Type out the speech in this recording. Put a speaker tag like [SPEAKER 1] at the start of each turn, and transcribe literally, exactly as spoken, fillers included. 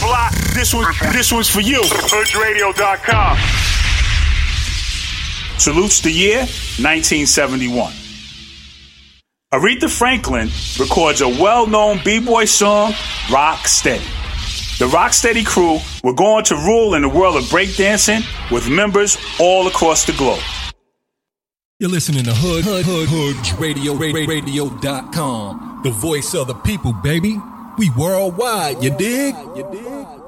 [SPEAKER 1] block, this was this was for you. Hood Radio dot com. Salutes the year nineteen seventy-one. Aretha Franklin records a well-known b-boy song, Rock Steady. The Rock Steady crew were going to rule in the world of breakdancing with members all across the globe.
[SPEAKER 2] You're listening to Hood, Hood, Hood, Hood Radio, Radio dot com. The voice of the people, baby. We worldwide, you dig? You dig?